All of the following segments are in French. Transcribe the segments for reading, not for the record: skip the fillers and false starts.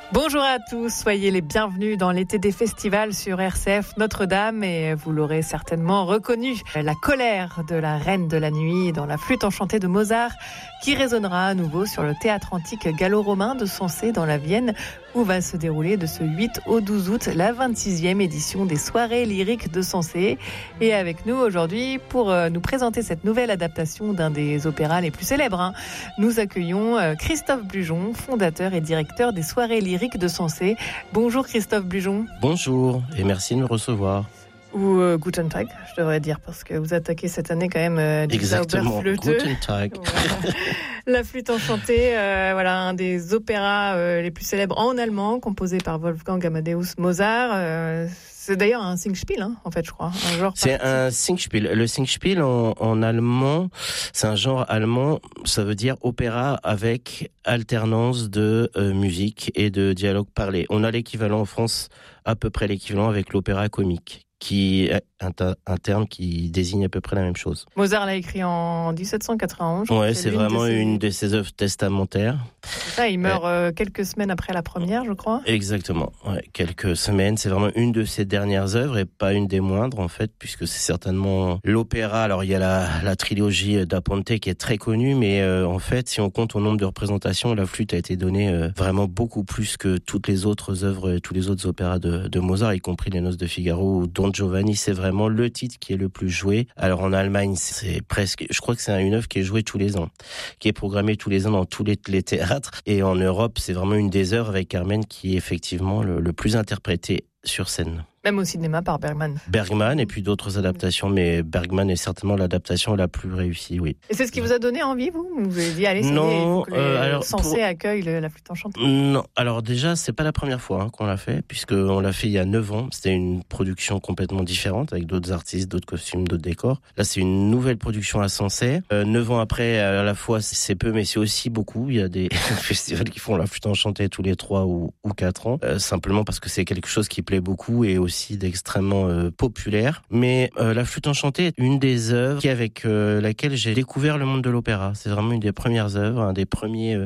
Bonjour à tous, soyez les bienvenus dans l'été des festivals sur RCF Notre-Dame et vous l'aurez certainement reconnu, la colère de la Reine de la Nuit dans la flûte enchantée de Mozart qui résonnera à nouveau sur le théâtre antique gallo-romain de Sensé dans la Vienne où va se dérouler de ce 8 au 12 août la 26e édition des soirées lyriques de Sensé. Et avec nous aujourd'hui pour nous présenter cette nouvelle adaptation d'un des opéras les plus célèbres, nous accueillons Christophe Blujon, fondateur et directeur des soirées lyriques de Sensé. Bonjour Christophe Blujon. Bonjour et merci de me recevoir. Ou Guten Tag, je devrais dire, parce que vous attaquez cette année quand même du Zauberflöte. Guten Tag. Voilà. La flûte enchantée, un des opéras les plus célèbres en allemand, composé par Wolfgang Amadeus Mozart. C'est d'ailleurs un Singspiel, en fait, je crois. C'est un Singspiel. Le Singspiel en allemand, c'est un genre allemand, ça veut dire opéra avec alternance de musique et de dialogue parlé. On a l'équivalent en France, à peu près l'équivalent avec l'opéra comique, qui est un terme qui désigne à peu près la même chose. Mozart l'a écrit en 1791. Ouais, c'est vraiment une de ses œuvres testamentaires. C'est ça, il meurt quelques semaines après la première, je crois. Exactement, ouais, quelques semaines. C'est vraiment une de ses dernières œuvres et pas une des moindres, en fait, puisque c'est certainement l'opéra. Alors, il y a la trilogie Da Ponte qui est très connue, mais en fait, si on compte au nombre de représentations, la flûte a été donnée vraiment beaucoup plus que toutes les autres œuvres et tous les autres opéras de Mozart, y compris Les Noces de Figaro ou Don Giovanni. C'est vraiment le titre qui est le plus joué. Alors en Allemagne, c'est presque, je crois que c'est une œuvre qui est jouée tous les ans, qui est programmée tous les ans dans tous les théâtres. Et en Europe, c'est vraiment une des œuvres avec Carmen qui est effectivement le plus interprété sur scène. Même au cinéma par Bergman. Bergman et puis d'autres adaptations, mais Bergman est certainement l'adaptation la plus réussie, oui. Et c'est ce qui vous a donné envie, vous avez dit, allez, non, Sensé accueille la flûte enchantée. Non, alors déjà, c'est pas la première fois qu'on l'a fait, puisqu'on l'a fait il y a 9 ans. C'était une production complètement différente, avec d'autres artistes, d'autres costumes, d'autres décors. Là, c'est une nouvelle production à Sensé. 9 ans après, à la fois, c'est peu, mais c'est aussi beaucoup. Il y a des festivals qui font la flûte enchantée tous les 3 ou 4 ans, simplement parce que c'est quelque chose qui plaît beaucoup et aussi d'extrêmement populaire. Mais la flûte enchantée est une des œuvres avec laquelle j'ai découvert le monde de l'opéra. C'est vraiment une des premières œuvres, un des premiers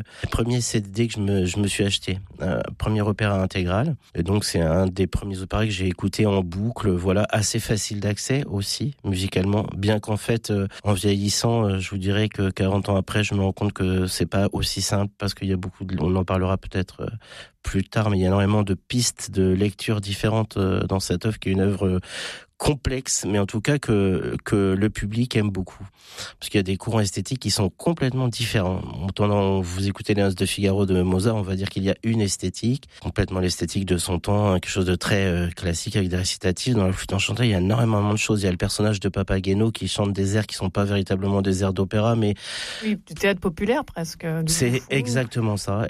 CD que je me suis acheté. Premier opéra intégral. Et donc c'est un des premiers opéras que j'ai écouté en boucle. Voilà, assez facile d'accès aussi, musicalement. Bien qu'en fait, en vieillissant, je vous dirais que 40 ans après, je me rends compte que c'est pas aussi simple parce qu'il y a on en parlera peut-être plus tard, mais il y a énormément de pistes de lecture différentes dans cette œuvre qui est une œuvre complexe, mais en tout cas que le public aime beaucoup. Parce qu'il y a des courants esthétiques qui sont complètement différents. Entendant vous écouter Les Noces de Figaro de Mozart, on va dire qu'il y a une esthétique, complètement l'esthétique de son temps, quelque chose de très classique avec des récitatifs. Dans la flûte enchantée, il y a énormément de choses. Il y a le personnage de Papageno qui chante des airs qui sont pas véritablement des airs d'opéra, mais... Oui, du théâtre populaire presque. C'est exactement ça.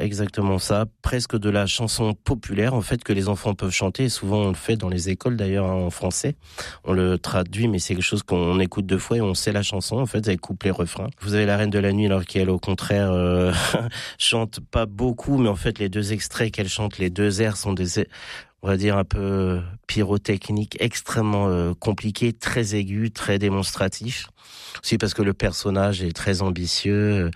Presque de la chanson populaire, en fait, que les enfants peuvent chanter. Et souvent, on le fait dans les écoles, d'ailleurs, en français. On le traduit, mais c'est quelque chose qu'on écoute 2 fois et on sait la chanson, en fait, avec couplet, refrain. Vous avez la Reine de la Nuit, alors qu'elle, au contraire, chante pas beaucoup, mais en fait, les 2 extraits qu'elle chante, les 2 airs sont on va dire un peu pyrotechniques, extrêmement compliqués, très aigus, très démonstratifs. Aussi parce que le personnage est très ambitieux,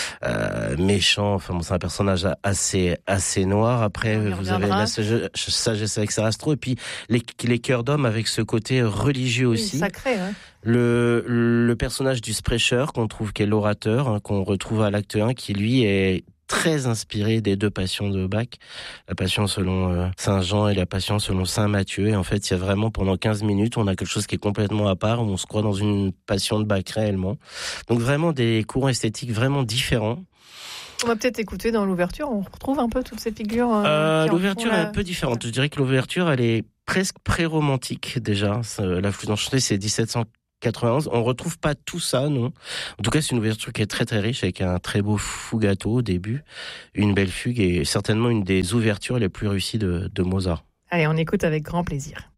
méchant. Enfin bon, c'est un personnage assez noir. Après, vous avez la sagesse avec Sarastro, et puis les chœurs d'hommes avec ce côté religieux aussi. Oui, sacré, ouais. Le personnage du Sprecher qu'on trouve, qui est l'orateur, qu'on retrouve à l'acte 1, qui lui est très inspiré des 2 passions de Bach, la passion selon Saint Jean et la passion selon Saint Matthieu. Et en fait, il y a vraiment, pendant 15 minutes, on a quelque chose qui est complètement à part, où on se croit dans une passion de Bach réellement. Donc vraiment des courants esthétiques vraiment différents. On va peut-être écouter dans l'ouverture, on retrouve un peu toutes ces figures. L'ouverture est un peu différente. Je dirais que l'ouverture, elle est presque pré-romantique déjà. La flûte enchantée, c'est 1791. On retrouve pas tout ça, non. En tout cas, c'est une ouverture qui est très très riche, avec un très beau fugato au début, une belle fugue et certainement une des ouvertures les plus réussies de Mozart. Allez, on écoute avec grand plaisir.